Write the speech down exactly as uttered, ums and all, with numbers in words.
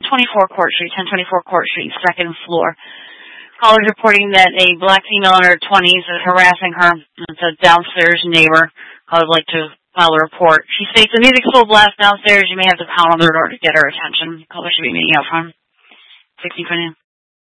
twenty-four Court Street, ten twenty-four Court Street, second floor. Caller's reporting that a black female in her twenties is harassing her. It's a downstairs neighbor. Caller would like to file a report. She states the music's full blast downstairs. You may have to pound on the door to get her attention. Caller should be meeting out front. sixteen twenty.